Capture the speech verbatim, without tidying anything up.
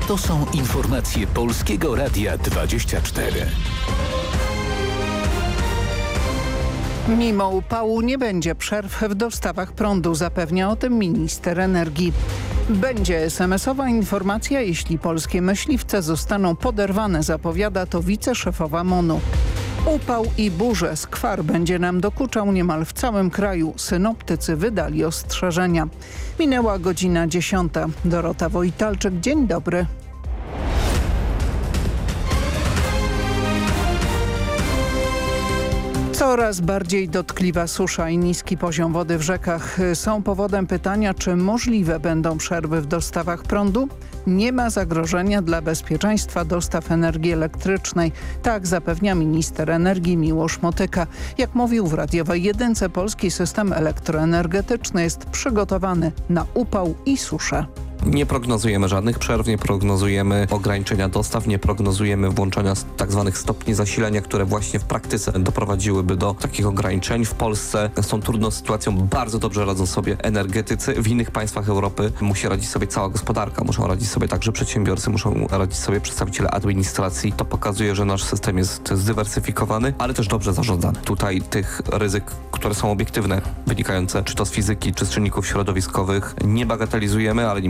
To są informacje Polskiego Radia dwadzieścia cztery. Mimo upału nie będzie przerw w dostawach prądu, zapewnia o tym minister energii. Będzie es em esowa informacja, jeśli polskie myśliwce zostaną poderwane, zapowiada to wiceszefowa MON-u. Upał i burze, skwar będzie nam dokuczał niemal w całym kraju. Synoptycy wydali ostrzeżenia. Minęła godzina dziesiąta. Dorota Wojtalczyk, dzień dobry. Coraz bardziej dotkliwa susza i niski poziom wody w rzekach są powodem pytania, czy możliwe będą przerwy w dostawach prądu. Nie ma zagrożenia dla bezpieczeństwa dostaw energii elektrycznej. Tak zapewnia minister energii Miłosz Motyka. Jak mówił w radiowej jedynce, polski system elektroenergetyczny jest przygotowany na upał i suszę. Nie prognozujemy żadnych przerw, nie prognozujemy ograniczenia dostaw, nie prognozujemy włączania tak zwanych stopni zasilania, które właśnie w praktyce doprowadziłyby do takich ograniczeń. W Polsce z tą trudną sytuacją bardzo dobrze radzą sobie energetycy. W innych państwach Europy musi radzić sobie cała gospodarka, muszą radzić sobie także przedsiębiorcy, muszą radzić sobie przedstawiciele administracji. To pokazuje, że nasz system jest zdywersyfikowany, ale też dobrze zarządzany. Tutaj tych ryzyk, które są obiektywne, wynikające czy to z fizyki, czy z czynników środowiskowych, nie bagatelizujemy, ale nim